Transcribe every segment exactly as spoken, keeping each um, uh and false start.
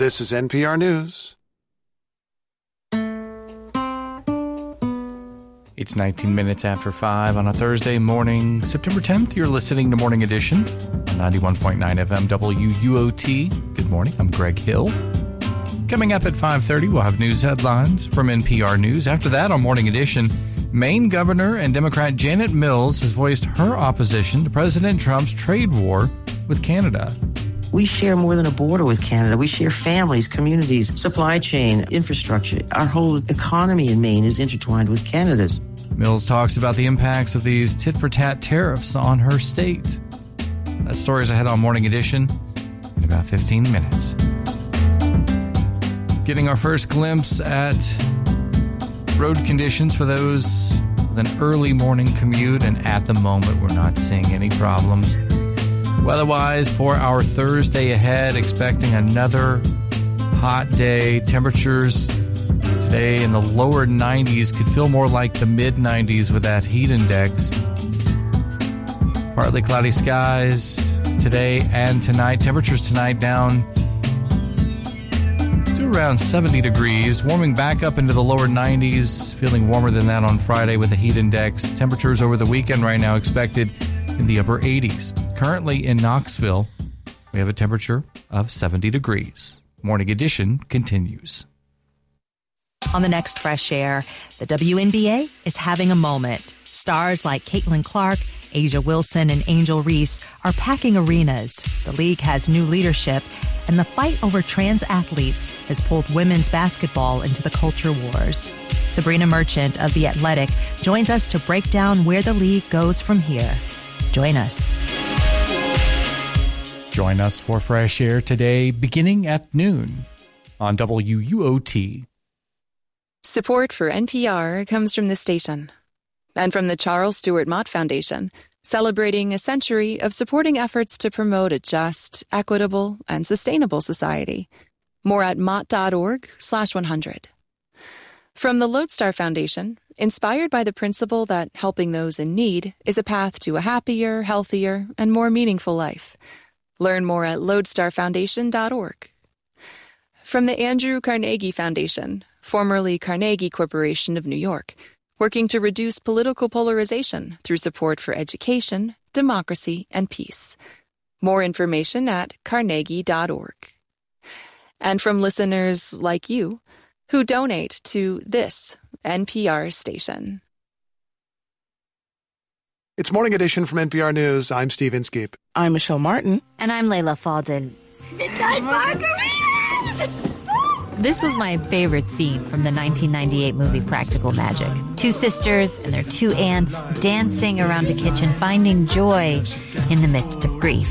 This is N P R News. It's nineteen minutes after five on a Thursday morning, September tenth. You're listening to Morning Edition on ninety-one point nine F M W U O T. Good morning. I'm Greg Hill. Coming up at five thirty, we'll have news headlines from N P R News. After that, on Morning Edition, Maine Governor and Democrat Janet Mills has voiced her opposition to President Trump's trade war with Canada. We share more than a border with Canada. We share families, communities, supply chain, infrastructure. Our whole economy in Maine is intertwined with Canada's. Mills talks about the impacts of these tit-for-tat tariffs on her state. That story is ahead on Morning Edition in about fifteen minutes. Getting our first glimpse at road conditions for those with an early morning commute, and at the moment we're not seeing any problems. Weather-wise, for our Thursday ahead, expecting another hot day. Temperatures today in the lower nineties, could feel more like the mid nineties with that heat index. Partly cloudy skies today and tonight. Temperatures tonight down to around seventy degrees, warming back up into the lower nineties, feeling warmer than that on Friday with the heat index. Temperatures over the weekend right now expected in the upper eighties. Currently in Knoxville, we have a temperature of seventy degrees. Morning Edition continues. On the next Fresh Air, the W N B A is having a moment. Stars like Caitlin Clark, Asia Wilson, and Angel Reese are packing arenas. The league has new leadership, and the fight over trans athletes has pulled women's basketball into the culture wars. Sabrina Merchant of The Athletic joins us to break down where the league goes from here. Join us. Join us for Fresh Air today, beginning at noon on W U O T. Support for N P R comes from this station and from the Charles Stewart Mott Foundation, celebrating a century of supporting efforts to promote a just, equitable, and sustainable society. More at mott.org slash 100. From the Lodestar Foundation, inspired by the principle that helping those in need is a path to a happier, healthier, and more meaningful life. Learn more at lodestar foundation dot org. From the Andrew Carnegie Foundation, formerly Carnegie Corporation of New York, working to reduce political polarization through support for education, democracy, and peace. More information at carnegie dot org. And from listeners like you, who donate to this N P R station. It's Morning Edition from N P R News. I'm Steve Inskeep. I'm Michelle Martin. And I'm Layla Fadel. Midnight margaritas! This was my favorite scene from the nineteen ninety-eight movie Practical Magic. Two sisters and their two aunts dancing around a kitchen, finding joy in the midst of grief.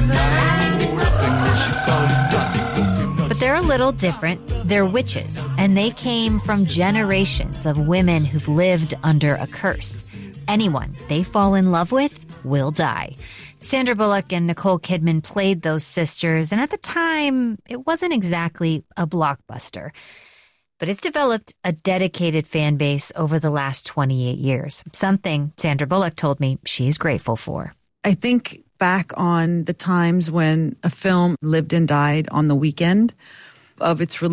But they're a little different. They're witches, and they came from generations of women who've lived under a curse. Anyone they fall in love with will die. Sandra Bullock and Nicole Kidman played those sisters, and at the time, it wasn't exactly a blockbuster. But it's developed a dedicated fan base over the last twenty-eight years, something Sandra Bullock told me she's grateful for. I think back on the times when a film lived and died on the weekend of its release.